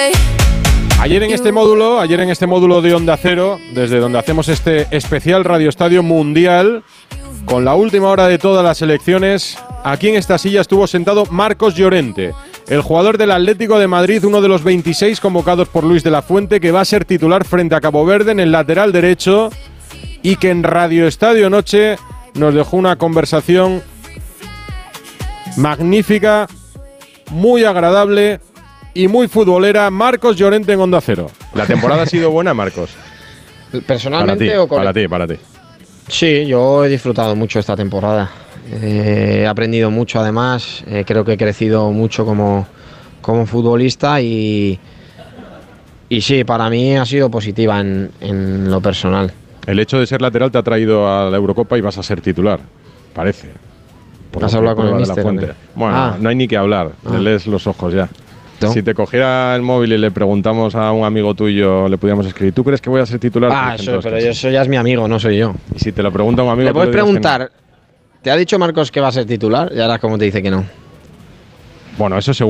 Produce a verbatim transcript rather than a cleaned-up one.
Ayer en este módulo, ayer en este módulo de Onda Cero, desde donde hacemos este especial Radio Estadio Mundial, con la última hora de todas las elecciones, aquí en esta silla estuvo sentado Marcos Llorente, el jugador del Atlético de Madrid, uno de los veintiséis convocados por Luis de la Fuente, que va a ser titular frente a Cabo Verde en el lateral derecho y que en Radio Estadio Noche nos dejó una conversación magnífica, muy agradable y muy futbolera. Marcos Llorente en Onda Cero. ¿La temporada ha sido buena, Marcos? ¿Personalmente para ti, o con para ti, para ti. Sí, yo he disfrutado mucho esta temporada. Eh, he aprendido mucho, además. Eh, creo que he crecido mucho como, como futbolista y, y sí, para mí ha sido positiva en, en lo personal. El hecho de ser lateral te ha traído a la Eurocopa y vas a ser titular, parece. Por ¿Has hablado con el míster? Bueno, ah. no hay ni que hablar, ah. le lees los ojos ya. ¿No? Si te cogiera el móvil y le preguntamos a un amigo tuyo, le podíamos escribir, ¿tú crees que voy a ser titular? Ah, eso, pero eso ya es mi amigo, no soy yo. Y si te lo pregunta un amigo... Le puedes le preguntar, no. ¿te ha dicho Marcos que va a ser titular? Y ahora como te dice que no. Bueno, eso seguro.